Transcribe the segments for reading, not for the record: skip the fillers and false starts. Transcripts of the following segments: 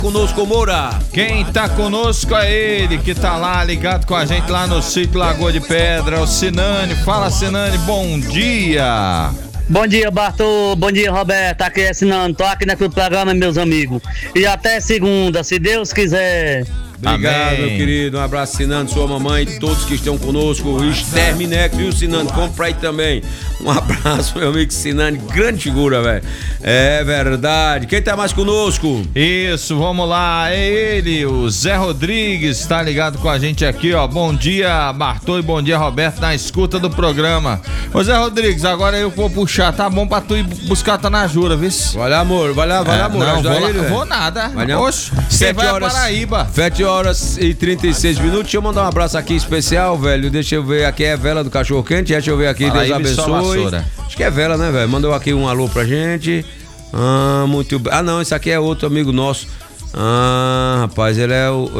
Conosco, Moura. Quem tá conosco é ele, que tá lá ligado com a gente lá no sítio Lagoa de Pedra, o Sinani. Fala, Sinani, bom dia. Bom dia, Bartô. Bom dia, Roberto. Aqui é Sinani. Tô aqui naquele programa, meus amigos. E até segunda, se Deus quiser. Obrigado, Amém. meu querido. Um abraço, Sinando, sua mamãe e todos que estão conosco. O Esther Minec, viu, Sinando? Compra aí também. Um abraço, meu amigo Sinani. Grande figura, velho. É verdade. Quem tá mais conosco? Isso, vamos lá. É ele, o Zé Rodrigues, tá ligado com a gente aqui, ó. Bom dia, Bartô, e bom dia, Roberto, na escuta do programa. Ô, Zé Rodrigues, agora eu vou puxar. Tá bom pra tu ir buscar a Tanajura, viu? Vai lá, amor. Vai lá, amor. Não, Ajudar vou, ele, velho. vou nada. Vai não? Oxe, você vai a Paraíba. 7h36. Deixa eu mandar um abraço aqui especial, velho. Deixa eu ver. Aqui é Vela do Cachorro Quente. Deixa eu ver aqui. Paraíba, Deus abençoe. Acho que é Vela, né, velho? Mandou aqui um alô pra gente. Muito bem. Ah, não, esse aqui é outro amigo nosso. Rapaz, ele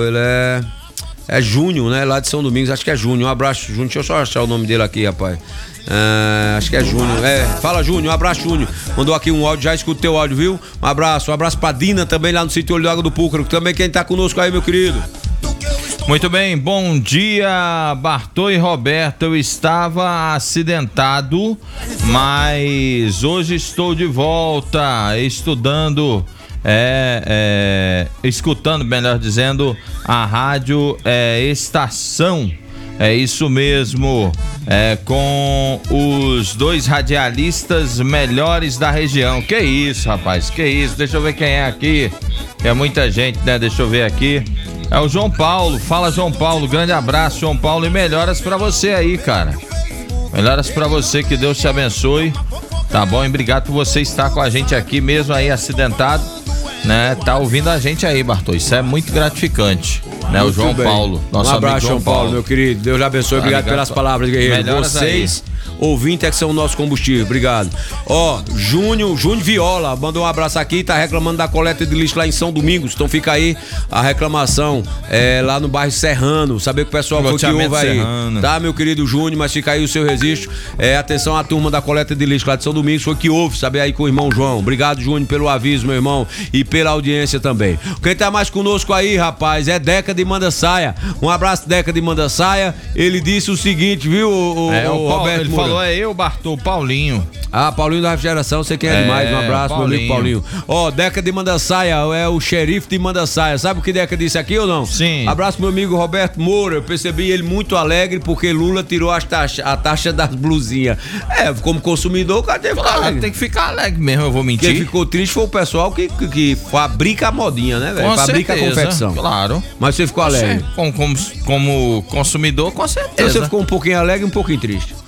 é Júnior, né? Lá de São Domingos. Acho que é Júnior. Um abraço, Júnior. Deixa eu só achar o nome dele aqui, rapaz. Acho que é Júnior. Fala, Júnior. Um abraço, Júnior. Mandou aqui um áudio. Já escuta o teu áudio, viu? Um abraço pra Dina também lá no sítio Olho d'Água do Púcaro. Também quem tá conosco aí, meu querido. Muito bem, bom dia, Bartô e Roberto. Eu estava acidentado, mas hoje estou de volta, escutando, melhor dizendo, a rádio Estação. É isso mesmo, com os dois radialistas melhores da região. Que isso, rapaz, que isso? Deixa eu ver quem é aqui. É muita gente, né? Deixa eu ver aqui. É o João Paulo. Fala, João Paulo. Grande abraço, João Paulo, e melhoras pra você aí, cara. Melhoras pra você, que Deus te abençoe. Tá bom? E obrigado por você estar com a gente aqui, mesmo aí acidentado, né? Tá ouvindo a gente aí, Bartô. Isso é muito gratificante, né? O João Paulo. Nosso um abraço, amigo João Paulo, meu querido. Deus lhe abençoe. Obrigado pelas palavras, guerreiro. Melhoras Vocês, ouvintes, que são o nosso combustível. Obrigado. Júnior Viola mandou um abraço aqui. Tá reclamando da coleta de lixo lá em São Domingos. Então fica aí a reclamação lá no bairro Serrano. Saber que o pessoal foi que ouve aí. Serrano. Tá, meu querido Júnior, mas fica aí o seu registro. Atenção à turma da coleta de lixo lá de São Domingos. Foi que ouve, saber aí com o irmão João. Obrigado, Júnior, pelo aviso, meu irmão, e pela audiência também. Quem tá mais conosco aí, rapaz, é Deca de Mandaçaia. Um abraço, Deca de Mandaçaia. Ele disse o seguinte, viu, o Roberto ele Moura? falou, eu, Bartô, Paulinho. Paulinho da refrigeração, sei quem é demais. Um abraço, meu amigo Paulinho. Deca de Mandaçaia, é o xerife de Mandaçaia. Sabe o que Deca disse aqui ou não? Sim. Abraço, meu amigo Roberto Moura. Eu percebi ele muito alegre porque Lula tirou a taxa das blusinhas. Como consumidor, o cara tem que ficar alegre. Tem que ficar alegre mesmo, eu vou mentir. Quem ficou triste foi o pessoal que fabrica a modinha, né, velho? Fabrica certeza, a confecção. Claro. Mas você ficou alegre. Como consumidor, com certeza. Então você ficou um pouquinho alegre e um pouquinho triste.